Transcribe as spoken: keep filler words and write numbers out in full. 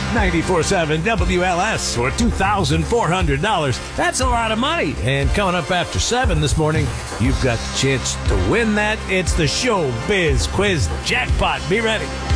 ninety-four seven W L S, or two thousand four hundred dollars. That's a lot of money. And coming up after seven this morning, you've got the chance to win that. It's the Show Biz Quiz Jackpot. Be ready.